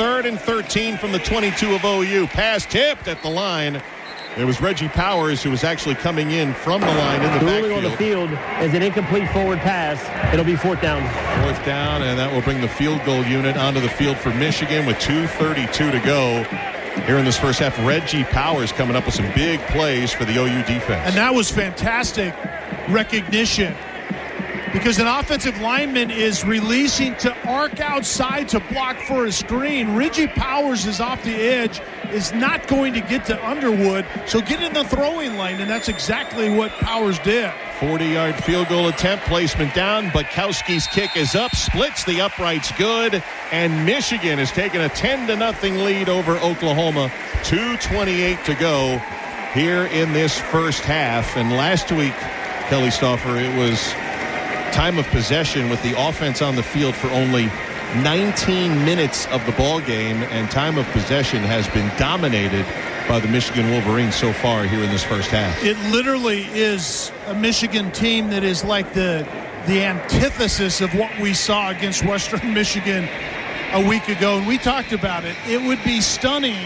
3rd and 13 from the 22 of OU. Pass tipped at the line. It was Reggie Powers who was actually coming in from the line in the backfield. Ruling on the field is an incomplete forward pass. It'll be 4th down. 4th down, and that will bring the field goal unit onto the field for Michigan with 2:32 to go here in this first half. Reggie Powers coming up with some big plays for the OU defense. And that was fantastic recognition, because an offensive lineman is releasing to arc outside to block for a screen. Reggie Powers is off the edge, is not going to get to Underwood, so get in the throwing lane, and that's exactly what Powers did. 40-yard field goal attempt, placement down. Bukowski's kick is up, splits the uprights good, and Michigan has taken a 10-0 lead over Oklahoma. 2:28 to go here in this first half. And last week, Kelly Stauffer, it was time of possession with the offense on the field for only 19 minutes of the ball game, and time of possession has been dominated by the Michigan Wolverines so far here in this first half. It literally is a Michigan team that is like the antithesis of what we saw against Western Michigan a week ago, and we talked about it. It would be stunning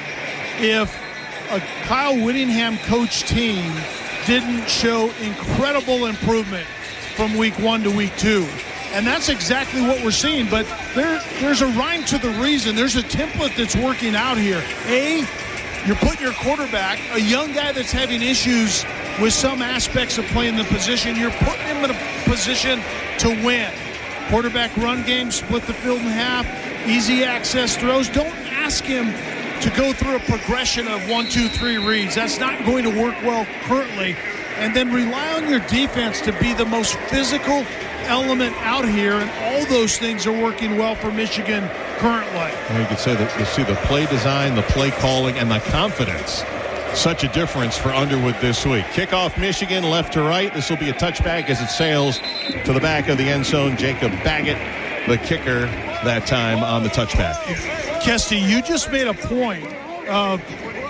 if a Kyle Whittingham coach team didn't show incredible improvement from week 1 to week 2. And that's exactly what we're seeing. But there's a rhyme to the reason. There's a template that's working out here. You're putting your quarterback, a young guy that's having issues with some aspects of playing the position, you're putting him in a position to win. Quarterback run game, split the field in half, easy access throws. Don't ask him to go through a progression of 1, 2, 3 reads. That's not going to work well currently. And then rely on your defense to be the most physical element out here, and all those things are working well for Michigan currently. You could say that you see the play design, the play calling, and the confidence. Such a difference for Underwood this week. Kickoff Michigan left to right. This will be a touchback as it sails to the back of the end zone. Jacob Baggett, the kicker, that time on the touchback. Kesty, you just made a point of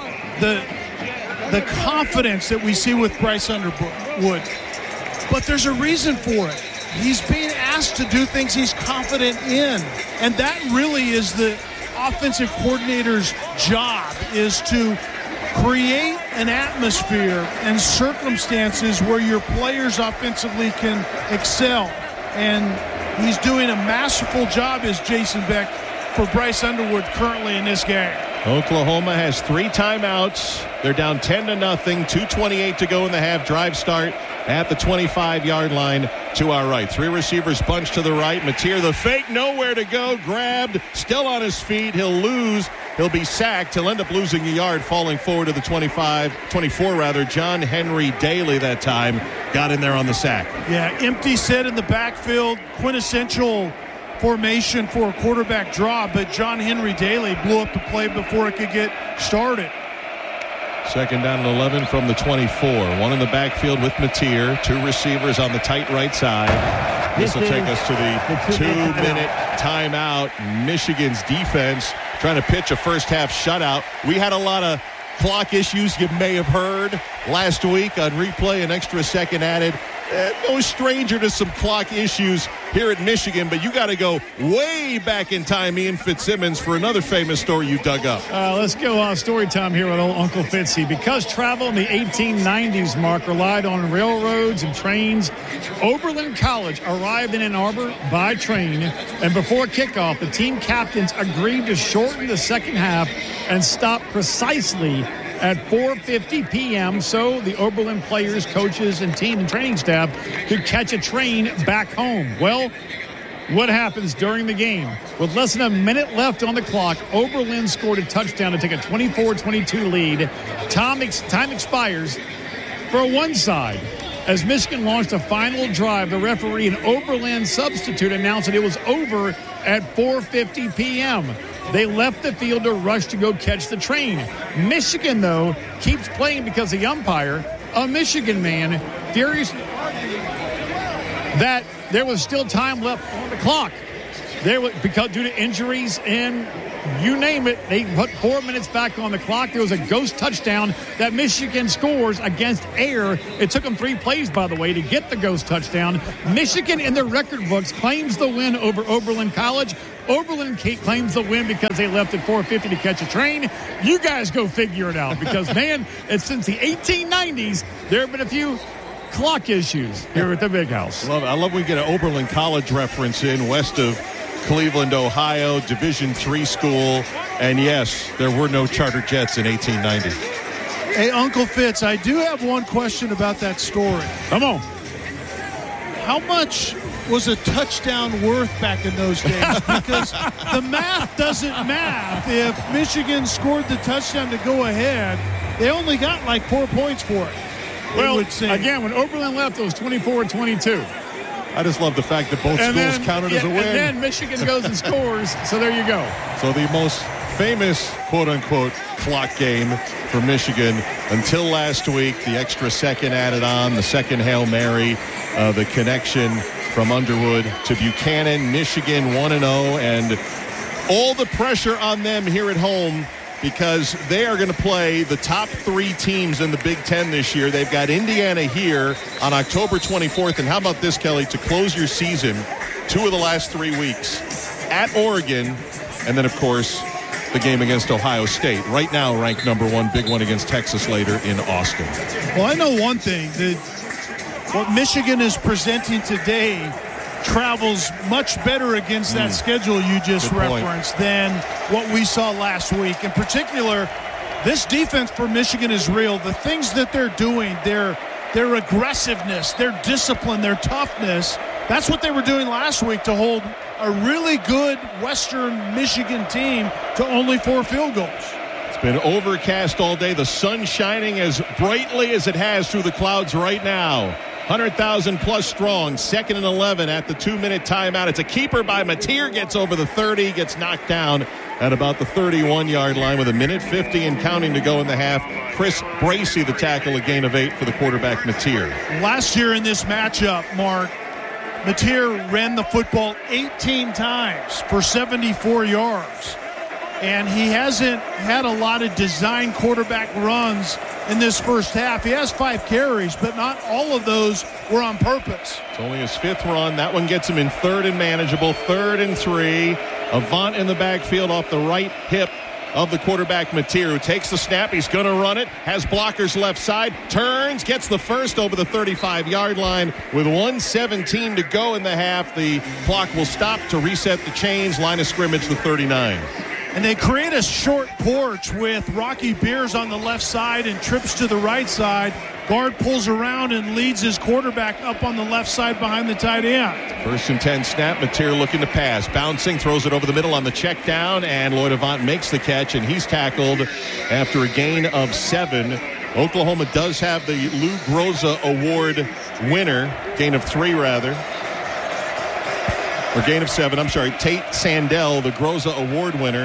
the confidence that we see with Bryce Underwood. But there's a reason for it. He's being asked to do things he's confident in. And that really is the offensive coordinator's job, is to create an atmosphere and circumstances where your players offensively can excel. And he's doing a masterful job as Jason Beck for Bryce Underwood currently in this game. Oklahoma has 3 timeouts. They're down 10-0. 2:28 to go in the half. Drive start at the 25-yard line to our right. 3 receivers bunched to the right. Mateer, the fake, nowhere to go. Grabbed, still on his feet. He'll lose. He'll be sacked. He'll end up losing a yard, falling forward to the 24. John Henry Daly that time got in there on the sack. Yeah, empty set in the backfield. Quintessential formation for a quarterback draw, but John Henry Daly blew up the play before it could get started. 2nd down and 11 from the 24. One in the backfield with Mateer. 2 receivers on the tight right side. This will take us to the 2-minute timeout. Michigan's defense trying to pitch a first half shutout. We had a lot of clock issues you may have heard last week on replay, an extra second added. No stranger to some clock issues here at Michigan, but you got to go way back in time, Ian Fitzsimmons, for another famous story you dug up. Let's go story time here with old Uncle Fitzy. Because travel in the 1890s, Mark, relied on railroads and trains, Oberlin College arrived in Ann Arbor by train, and before kickoff, the team captains agreed to shorten the second half and stop precisely at 4:50 p.m. so the Oberlin players, coaches, and team and training staff could catch a train back home. Well, what happens during the game? With less than a minute left on the clock, Oberlin scored a touchdown to take a 24-22 lead. Time expires for one side. As Michigan launched a final drive, the referee, an Oberlin substitute, announced that it was over at 4:50 p.m. They left the field to rush to go catch the train. Michigan, though, keeps playing because the umpire, a Michigan man, furious that there was still time left on the clock. Because due to injuries and you name it, they put 4 minutes back on the clock. There was a ghost touchdown that Michigan scores against Air. It took them 3 plays, by the way, to get the ghost touchdown. Michigan, in their record books, claims the win over Oberlin College. Oberlin claims the win because they left at 4:50 to catch a train. You guys go figure it out because, man, since the 1890s, there have been a few clock issues here at the Big House. I love we get an Oberlin College reference in west of Cleveland, Ohio, Division III school. And, yes, there were no charter jets in 1890. Hey, Uncle Fitz, I do have one question about that story. Come on. How much was a touchdown worth back in those days? Because the math doesn't math. If Michigan scored the touchdown to go ahead, they only got like 4 points for it. Well, again, when Oberlin left, it was 24-22. I just love the fact that both schools counted as a win. And then Michigan goes and scores, so there you go. So the most famous, quote-unquote, clock game for Michigan until last week, the extra second added on, the second Hail Mary, the connection from Underwood to Buchanan. Michigan 1-0, and all the pressure on them here at home because they are going to play the top 3 teams in the Big Ten this year. They've got Indiana here on October 24th. And how about this, Kelly, to close your season, 2 of the last 3 weeks at Oregon, and then, of course, the game against Ohio State. Right now ranked number 1, big one against Texas later in Austin. Well, I know one thing. What Michigan is presenting today travels much better against that schedule you just referenced than what we saw last week. In particular, this defense for Michigan is real. The things that they're doing, their aggressiveness, their discipline, their toughness, that's what they were doing last week to hold a really good Western Michigan team to only 4 field goals. It's been overcast all day. The sun shining as brightly as it has through the clouds right now. 100,000 plus strong, 2nd and 11 at the 2-minute timeout. It's a keeper by Mateer, gets over the 30, gets knocked down at about the 31-yard line with 1:50 and counting to go in the half. Chris Bracey, the tackle, a gain of 8 for the quarterback, Mateer. Last year in this matchup, Mark, Mateer ran the football 18 times for 74 yards. And he hasn't had a lot of design quarterback runs in this first half. He has 5 carries, but not all of those were on purpose. It's only his 5th run. That one gets him in 3rd and manageable, 3rd and 3. Avant in the backfield off the right hip of the quarterback, Mateer, who takes the snap. He's going to run it, has blockers left side, turns, gets the first over the 35-yard line with 1:17 to go in the half. The clock will stop to reset the chains. Line of scrimmage, the 39. And they create a short porch with Rocky Beers on the left side and trips to the right side. Guard pulls around and leads his quarterback up on the left side behind the tight end. 1st and 10 snap. Mateer looking to pass. Bouncing, throws it over the middle on the check down, and Lloyd Avant makes the catch, and he's tackled after a gain of 7. Oklahoma does have the Lou Groza Award winner, gain of 3 rather. Or gain of 7, I'm sorry. Tate Sandell, the Groza Award winner,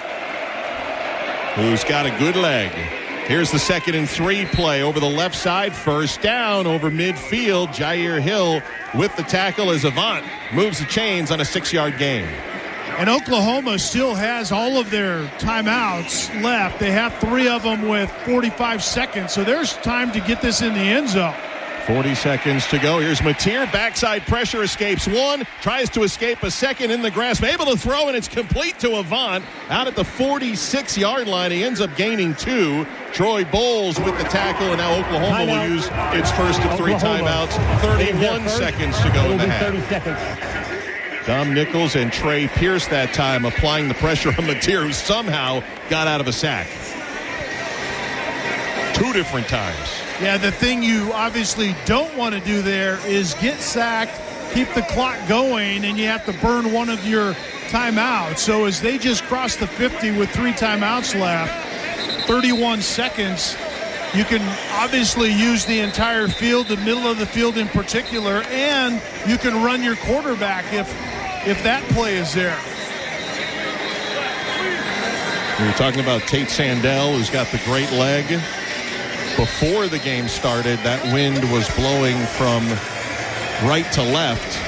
who's got a good leg. Here's the 2nd and 3 play over the left side. 1st down over midfield. Jair Hill with the tackle as Avant moves the chains on a 6-yard gain. And Oklahoma still has all of their timeouts left. They have 3 of them with 45 seconds, so there's time to get this in the end zone. 40 seconds to go. Here's Mateer. Backside pressure, escapes 1. Tries to escape a 2nd in the grasp. Able to throw, and it's complete to Avant. Out at the 46-yard line. He ends up gaining 2. Troy Bowles with the tackle, and now Oklahoma will use its first of 3 timeouts. 31 seconds to go in the half. 30 seconds. Dom Nichols and Trey Pierce that time applying the pressure on Mateer, who somehow got out of a sack. 2 different times. Yeah, the thing you obviously don't want to do there is get sacked, keep the clock going, and you have to burn one of your timeouts. So as they just crossed the 50 with 3 timeouts left, 31 seconds, you can obviously use the entire field, the middle of the field in particular, and you can run your quarterback if that play is there. We were talking about Tate Sandell, who's got the great leg. Before the game started, that wind was blowing from right to left.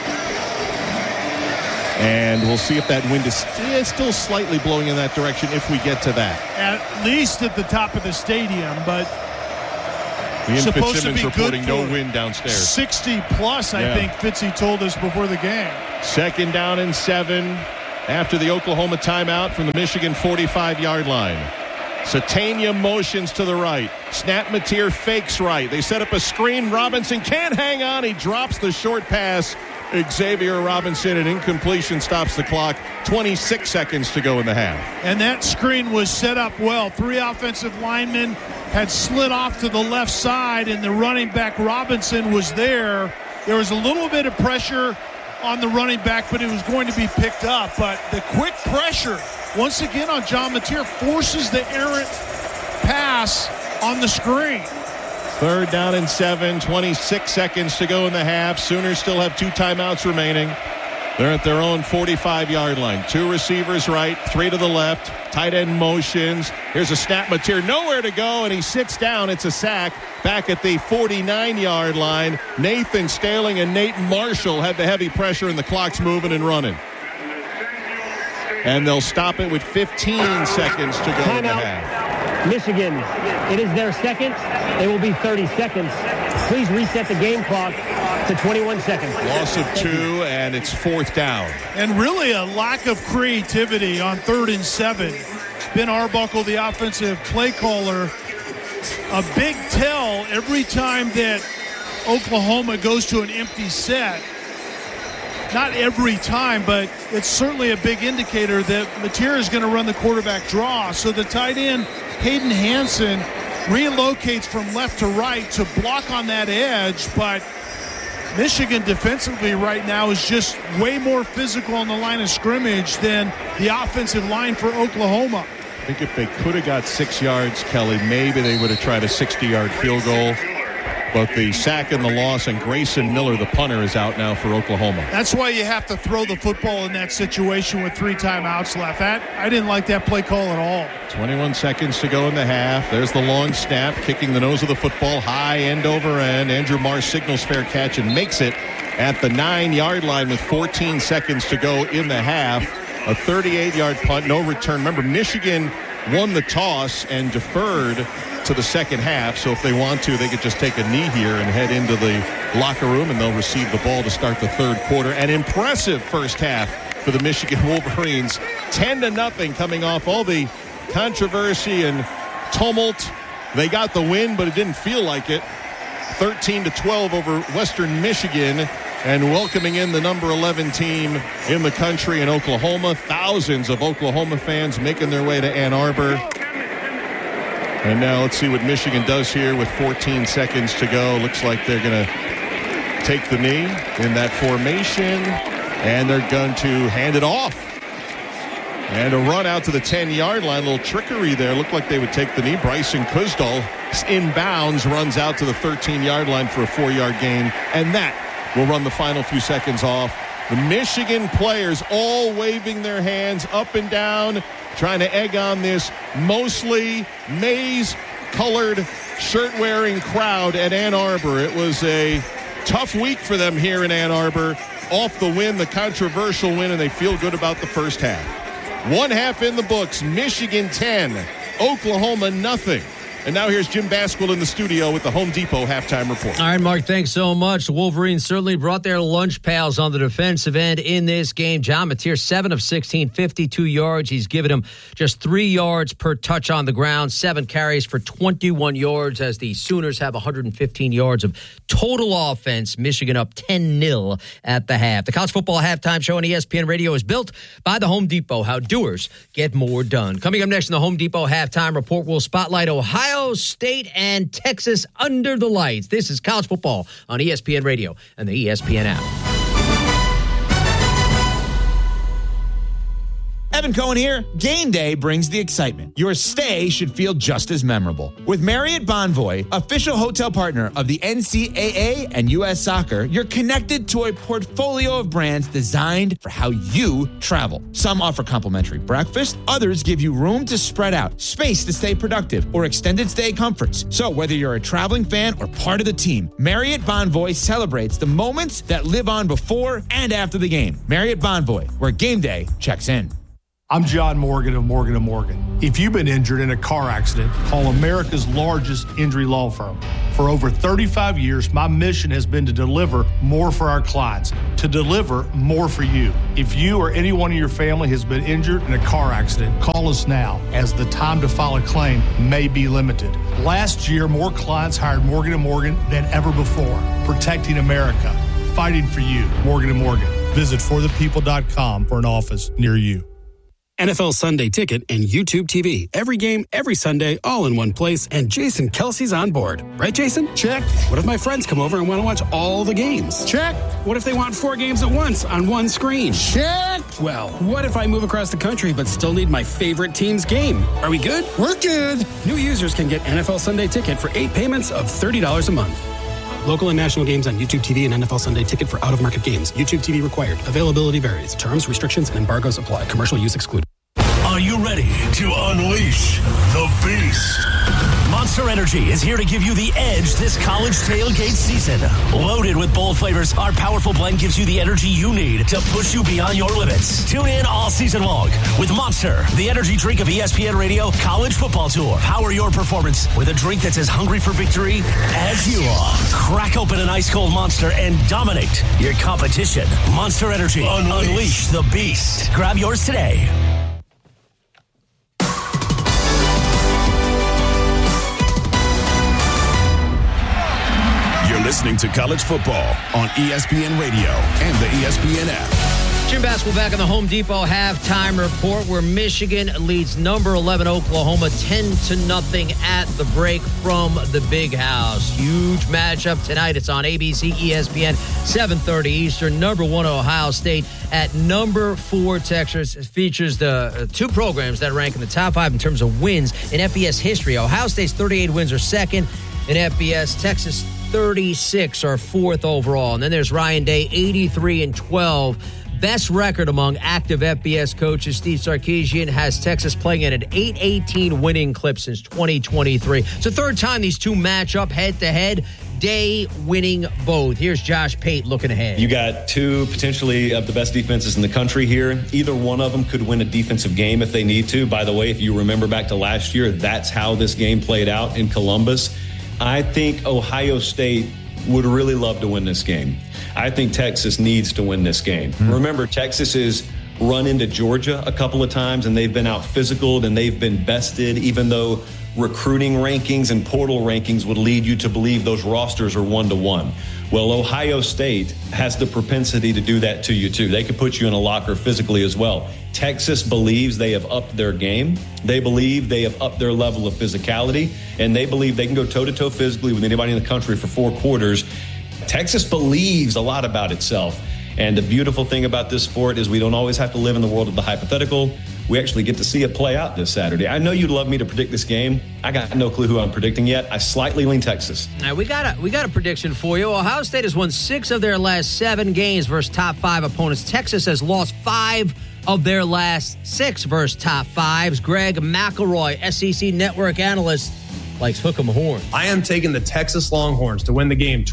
And we'll see if that wind is still slightly blowing in that direction if we get to that. At least at the top of the stadium, but Ian supposed Fitzsimmons to be reporting good no wind downstairs. 60 plus, I think Fitzy told us before the game. 2nd down and 7. after the Oklahoma timeout from the Michigan 45-yard line. Satania motions to the right. Snap Mateer fakes right. They set up a screen. Robinson can't hang on. He drops the short pass. Xavier Robinson, an incompletion, stops the clock. 26 seconds to go in the half. And that screen was set up well. 3 offensive linemen had slid off to the left side, and the running back Robinson was there. There was a little bit of pressure on the running back, but it was going to be picked up. But the quick pressure, once again on John Mateer, forces the errant pass on the screen. 3rd down and 7, 26 seconds to go in the half. Sooners still have 2 timeouts remaining. They're at their own 45-yard line. 2 receivers right, 3 to the left. Tight end motions. Here's a snap. Mateer nowhere to go, and he sits down. It's a sack back at the 49-yard line. Nathan Staling and Nate Marshall had the heavy pressure, and the clock's moving and running. And they'll stop it with 15 seconds to go in the half. Michigan, it is their second. It will be 30 seconds. Please reset the game clock to 21 seconds. Loss of 2, and it's 4th down. And really a lack of creativity on 3rd and 7. Ben Arbuckle, the offensive play caller, a big tell every time that Oklahoma goes to an empty set. Not every time, but it's certainly a big indicator that Mateer is going to run the quarterback draw. So the tight end, Hayden Hansen, relocates from left to right to block on that edge, but Michigan defensively right now is just way more physical on the line of scrimmage than the offensive line for Oklahoma. I think if they could have got 6 yards, Kelly, maybe they would have tried a 60-yard field goal. But the sack and the loss, and Grayson Miller, the punter, is out now for Oklahoma. That's why you have to throw the football in that situation with 3 timeouts left. I didn't like that play call at all. 21 seconds to go in the half. There's the long snap, kicking the nose of the football, high end over end. Andrew Marr signals fair catch and makes it at the 9-yard line with 14 seconds to go in the half. A 38-yard punt, no return. Remember, Michigan won the toss and deferred to the second half, so if they want to, they could just take a knee here and head into the locker room, and they'll receive the ball to start the 3rd quarter. An impressive first half for the Michigan Wolverines. 10-0 coming off all the controversy and tumult. They got the win, but it didn't feel like it. 13-12 over Western Michigan, and welcoming in the number 11 team in the country in Oklahoma. Thousands of Oklahoma fans making their way to Ann Arbor. And now let's see what Michigan does here with 14 seconds to go. Looks like they're going to take the knee in that formation, and they're going to hand it off. And a run out to the 10-yard line. A little trickery there. Looked like they would take the knee. Bryson Kuzdal inbounds, runs out to the 13-yard line for a 4-yard gain. And that will run the final few seconds off. The Michigan players all waving their hands up and down, trying to egg on this mostly maize-colored shirt-wearing crowd at Ann Arbor. It was a tough week for them here in Ann Arbor. Off the win, the controversial win, and they feel good about the first half. 1 half in the books. Michigan 10, Oklahoma nothing. And now here's Jim Basquill in the studio with the Home Depot halftime report. All right, Mark, thanks so much. The Wolverines certainly brought their lunch pails on the defensive end in this game. John Mateer, 7 of 16, 52 yards. He's given him just 3 yards per touch on the ground, 7 carries for 21 yards as the Sooners have 115 yards of total offense. Michigan up 10-0 at the half. The college football halftime show on ESPN Radio is built by the Home Depot. How doers get more done. Coming up next in the Home Depot halftime report, we'll spotlight Ohio State and Texas under the lights. This is college football on ESPN Radio and the ESPN app. Evan Cohen here. Game day brings the excitement. Your stay should feel just as memorable. With Marriott Bonvoy, official hotel partner of the NCAA and U.S. Soccer, you're connected to a portfolio of brands designed for how you travel. Some offer complimentary breakfast, others give you room to spread out, space to stay productive, or extended stay comforts. So whether you're a traveling fan or part of the team, Marriott Bonvoy celebrates the moments that live on before and after the game. Marriott Bonvoy, where game day checks in. I'm John Morgan of Morgan & Morgan. If you've been injured in a car accident, call America's largest injury law firm. For over 35 years, my mission has been to deliver more for our clients, to deliver more for you. If you or anyone in your family has been injured in a car accident, call us now, as the time to file a claim may be limited. Last year, more clients hired Morgan & Morgan than ever before, protecting America, fighting for you. Morgan & Morgan. Visit forthepeople.com for an office near you. NFL Sunday Ticket and YouTube TV. Every game, every Sunday, all in one place. And Jason Kelsey's on board. Right, Jason? Check. What if my friends come over and want to watch all the games? Check. What if they want 4 games at once on one screen? Check. Well, what if I move across the country but still need my favorite team's game? Are we good? We're good. New users can get NFL Sunday Ticket for 8 payments of $30 a month. Local and national games on YouTube TV and NFL Sunday Ticket for out-of-market games. YouTube TV required. Availability varies. Terms, restrictions, and embargoes apply. Commercial use excluded. Are you ready to unleash the beast? Monster Energy is here to give you the edge this college tailgate season. Loaded with bold flavors, our powerful blend gives you the energy you need to push you beyond your limits. Tune in all season long with Monster, the energy drink of ESPN Radio College Football Tour. Power your performance with a drink that's as hungry for victory as you are. Crack open an ice-cold Monster and dominate your competition. Monster Energy. Unleash the beast. Grab yours today. Listening to college football on ESPN Radio and the ESPN app. Jim Basketball back on the Home Depot halftime report, where Michigan leads number 11 Oklahoma 10-0 at the break from the Big House. Huge matchup tonight. It's on ABC, ESPN, 7:30 Eastern. Number 1 Ohio State at number 4 Texas. It features the 2 programs that rank in the top 5 in terms of wins in FBS history. Ohio State's 38 wins are second in FBS. Texas 36 are 4th overall. And then there's Ryan Day, 83-12. Best record among active FBS coaches. Steve Sarkisian has Texas playing at an 8-18 winning clip since 2023. It's the third time these two match up head-to-head. Day winning both. Here's Josh Pate looking ahead. You got 2 potentially of the best defenses in the country here. Either one of them could win a defensive game if they need to. By the way, if you remember back to last year, that's how this game played out in Columbus. I think Ohio State would really love to win this game. I think Texas needs to win this game. Remember, Texas has run into Georgia a couple of times, and they've been out physicaled and they've been bested, even though recruiting rankings and portal rankings would lead you to believe those rosters are 1-to-1. Well, Ohio State has the propensity to do that to you, too. They could put you in a locker physically as well. Texas believes they have upped their game. They believe they have upped their level of physicality, and they believe they can go toe-to-toe physically with anybody in the country for 4 quarters. Texas believes a lot about itself. And the beautiful thing about this sport is we don't always have to live in the world of the hypothetical. We actually get to see it play out this Saturday. I know you'd love me to predict this game. I got no clue who I'm predicting yet. I slightly lean Texas. Now, we got a prediction for you. Ohio State has won 6 of their last 7 games versus top 5 opponents. Texas has lost 5 of their last 6 versus top 5s. Greg McElroy, SEC Network analyst, likes hook 'em horn. I am taking the Texas Longhorns to win the game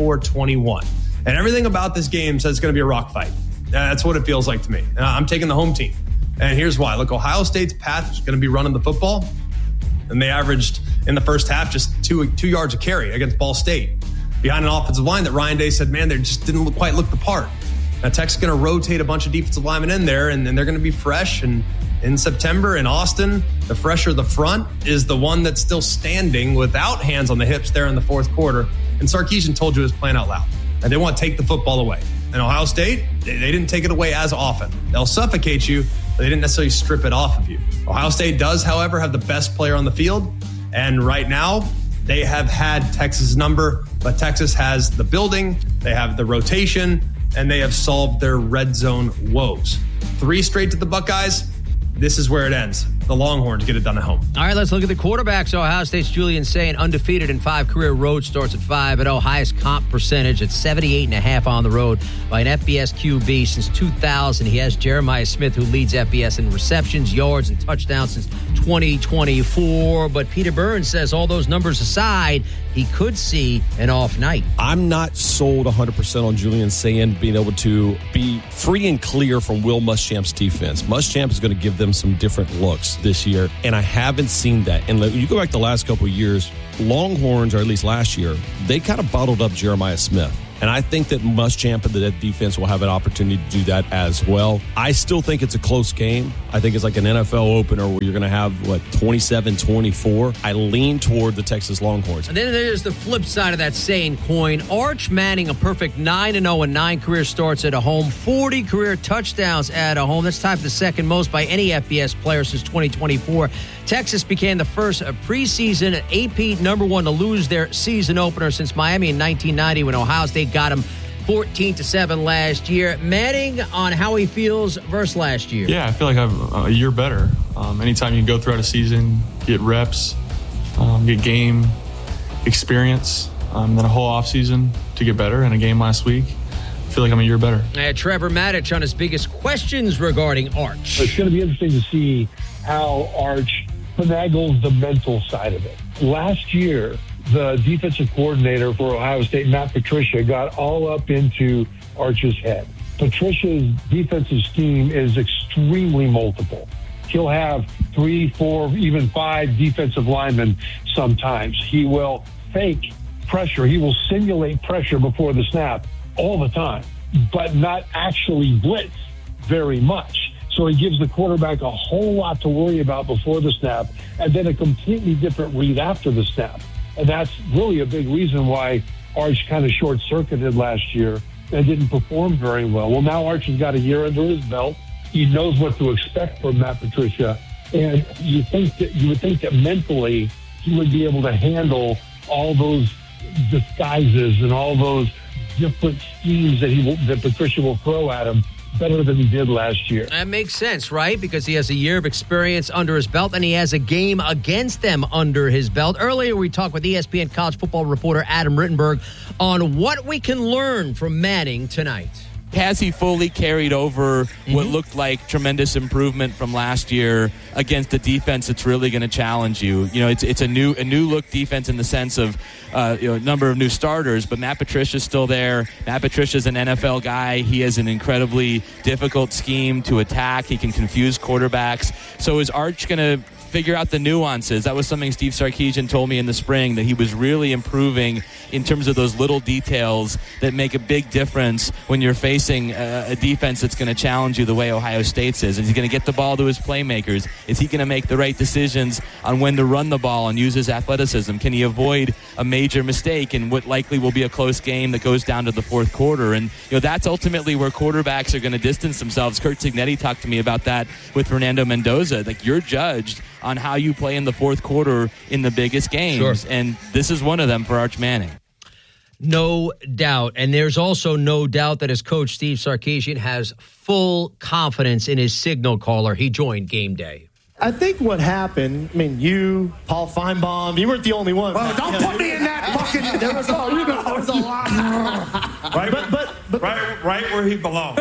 24-21. And everything about this game says it's going to be a rock fight. That's what it feels like to me. I'm taking the home team. And here's why. Look, Ohio State's path is going to be running the football. And they averaged in the first half just 2 yards a carry against Ball State. Behind an offensive line that Ryan Day said, man, they just didn't quite look the part. Now, Texas is going to rotate a bunch of defensive linemen in there, and they're going to be fresh. And in September in Austin, the fresher the front is the one that's still standing without hands on the hips there in the fourth quarter. And Sarkisian told you his plan out loud. And they want to take the football away. And Ohio State, they didn't take it away as often. They'll suffocate you, but they didn't necessarily strip it off of you. Ohio State does, however, have the best player on the field. And right now, they have had Texas' number, but Texas has the building, they have the rotation, and they have solved their red zone woes. 3 straight to the Buckeyes. This is where it ends. The Longhorns get it done at home. All right, let's look at the quarterbacks. Ohio State's Julian Sayin, undefeated in 5 career road starts at 5-0. Highest comp percentage at 78.5 on the road by an FBS QB since 2000. He has Jeremiah Smith, who leads FBS in receptions, yards, and touchdowns since 2024. But Peter Burns says all those numbers aside, he could see an off night. I'm not sold 100% on Julian Sayin being able to be free and clear from Will Muschamp's defense. Muschamp is going to give them some different looks. this year, and I haven't seen that. And you go back the last couple of years, Longhorns, or at least last year, they kind of bottled up Jeremiah Smith. And I think that Muschamp and the defense will have an opportunity to do that as well. I still think it's a close game. I think it's like an NFL opener where you're going to have, 27-24. I lean toward the Texas Longhorns. And then there's the flip side of that same coin. Arch Manning, a perfect 9-0 and 9 career starts at home, 40 career touchdowns at home. That's tied for the second most by any FBS player since 2024. Texas became the first preseason AP #1 to lose their season opener since Miami in 1990 when Ohio State got him 14-7 last year. Manning on how he feels versus last year. Yeah, I feel like I'm a year better. Anytime you can go throughout a season, get reps, get game experience, then a whole offseason to get better, and a game last week, I feel like I'm a year better. Trevor Maddich on his biggest questions regarding Arch. It's going to be interesting to see how Arch finagles the mental side of it. Last year, the defensive coordinator for Ohio State, Matt Patricia, got all up into Arch's head. Patricia's defensive scheme is extremely multiple. He'll have 3, 4, even 5 defensive linemen sometimes. He will fake pressure. He will simulate pressure before the snap all the time, but not actually blitz very much. So he gives the quarterback a whole lot to worry about before the snap, and then a completely different read after the snap. And that's really a big reason why Arch kind of short-circuited last year and didn't perform very well. Well, now Arch has got a year under his belt. He knows what to expect from Matt Patricia. And you would think that mentally he would be able to handle all those disguises and all those different schemes that Patricia will throw at him better than he did last year. That makes sense, right? Because he has a year of experience under his belt, and he has a game against them under his belt. Earlier, we talked with ESPN college football reporter Adam Rittenberg on what we can learn from Manning tonight. Has he fully carried over what looked like tremendous improvement from last year against a defense that's really going to challenge you? You know, it's a new look defense in the sense of number of new starters, but Matt Patricia's still there. Matt Patricia's an NFL guy. He has an incredibly difficult scheme to attack. He can confuse quarterbacks. So is Arch going to figure out the nuances? That was something Steve Sarkisian told me in the spring, that he was really improving in terms of those little details that make a big difference when you're facing a defense that's going to challenge you the way Ohio State's is. Is he going to get the ball to his playmakers? Is he going to make the right decisions on when to run the ball and use his athleticism? Can he avoid a major mistake in what likely will be a close game that goes down to the fourth quarter? And that's ultimately where quarterbacks are going to distance themselves. Curt Cignetti talked to me about that with Fernando Mendoza. Like, you're judged on how you play in the fourth quarter in the biggest games. Sure. And this is one of them for Arch Manning. No doubt. And there's also no doubt that his coach, Steve Sarkisian, has full confidence in his signal caller. He joined game day. I think what happened, you, Paul Feinbaum, you weren't the only one. Well, don't put me in that fucking... There was a lot. Right where he belongs.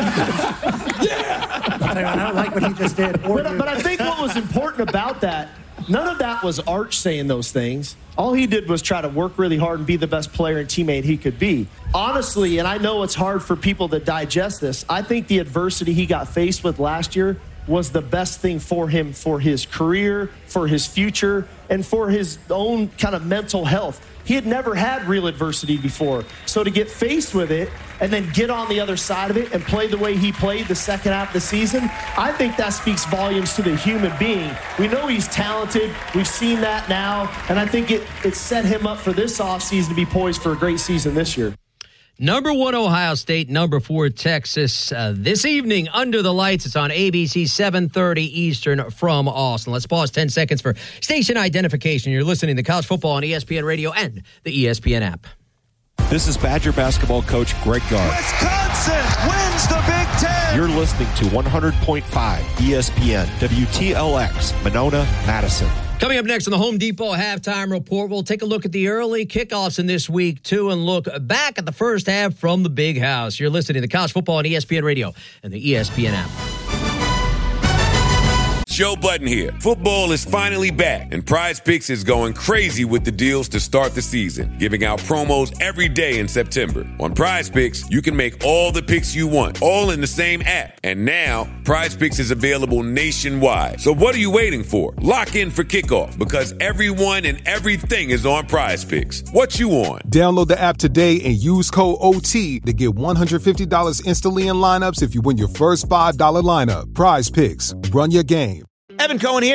I don't like what he just did. But I think what was important about that, none of that was Arch saying those things. All he did was try to work really hard and be the best player and teammate he could be. Honestly, and I know it's hard for people to digest this, I think the adversity he got faced with last year was the best thing for him, for his career, for his future, and for his own kind of mental health. He had never had real adversity before. So to get faced with it and then get on the other side of it and play the way he played the second half of the season, I think that speaks volumes to the human being. We know he's talented. We've seen that now. And I think it set him up for this offseason to be poised for a great season this year. Number 1 Ohio State, number 4 Texas. This evening, Under the Lights, it's on ABC, 7:30 Eastern from Austin. Let's pause 10 seconds for station identification. You're listening to College Football on ESPN Radio and the ESPN app. This is Badger basketball coach Greg Gard. Wisconsin wins the Big Ten. You're listening to 100.5 ESPN, WTLX, Monona, Madison. Coming up next on the Home Depot Halftime Report, we'll take a look at the early kickoffs in this week, too, and look back at the first half from the Big House. You're listening to College Football on ESPN Radio and the ESPN app. Joe Budden here. Football is finally back, and Prize Picks is going crazy with the deals to start the season, giving out promos every day in September. On Prize Picks, you can make all the picks you want, all in the same app. And now, Prize Picks is available nationwide. So what are you waiting for? Lock in for kickoff, because everyone and everything is on Prize Picks. What you on? Download the app today and use code OT to get $150 instantly in lineups if you win your first $5 lineup. Prize Picks. Run your game. Evan Cohen here.